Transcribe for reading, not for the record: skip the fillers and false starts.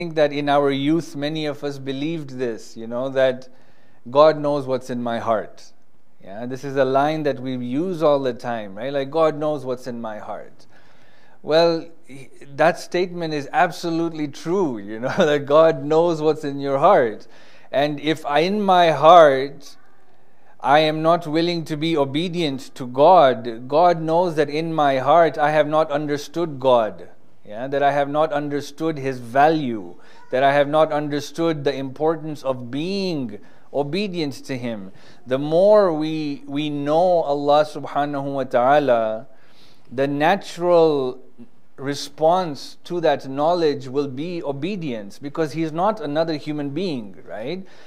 think that in our youth, many of us believed this, that God knows what's in my heart. Yeah, this is a line that we use all the time, right? Like, God knows what's in my heart. Well, that statement is absolutely true, that God knows what's in your heart. And if in my heart, I am not willing to be obedient to God, God knows that in my heart I have not understood God. That I have not understood His value, that I have not understood the importance of being obedient to Him. The more we know Allah subhanahu wa ta'ala, the natural response to that knowledge will be obedience, because He is not another human being, right?